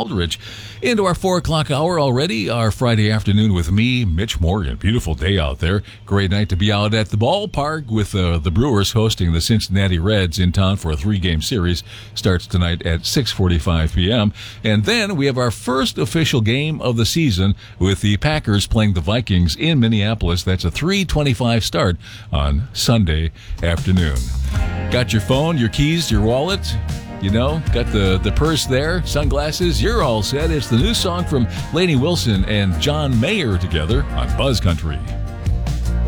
Aldridge. Into our 4 o'clock hour already, our Friday afternoon with me, Mitch Morgan. Beautiful day out there. Great night to be out at the ballpark with the Brewers hosting the Cincinnati Reds in town for a 3-game series. Starts tonight at 6:45 p.m. And then we have our first official game of the season with the Packers playing the Vikings in Minneapolis. That's a 3:25 start on Sunday afternoon. Got your phone, your keys, your wallet? You know, got the purse there, sunglasses, you're all set. It's the new song from Lainey Wilson and John Mayer together on Buzz Country.